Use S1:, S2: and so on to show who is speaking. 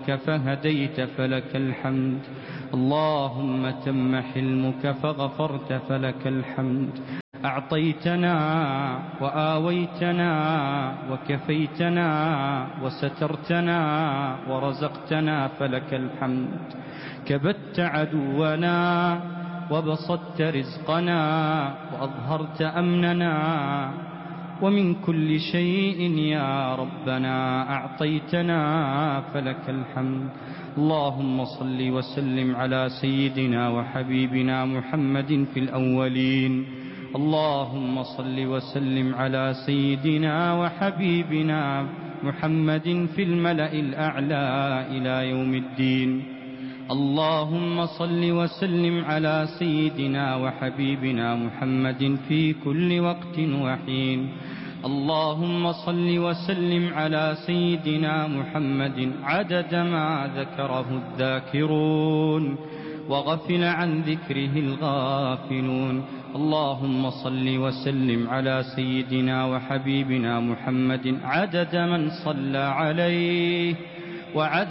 S1: فضلك فهديت فلك الحمد. اللهم تم حلمك فغفرت فلك الحمد. أعطيتنا وآويتنا وكفيتنا وسترتنا ورزقتنا فلك الحمد. كبت عدونا وبسطت رزقنا وأظهرت أمننا، ومن كل شيء يا ربنا أعطيتنا فلك الحمد. اللهم صل وسلم على سيدنا وحبيبنا محمد في الأولين. اللهم صل وسلم على سيدنا وحبيبنا محمد في الملأ الأعلى إلى يوم الدين. اللهم صل وسلم على سيدنا وحبيبنا محمد في كل وقت وحين. اللهم صل وسلم على سيدنا محمد عدد ما ذكره الذاكرون وغفل عن ذكره الغافلون. اللهم صل وسلم على سيدنا وحبيبنا محمد عدد من صلى عليه وعدد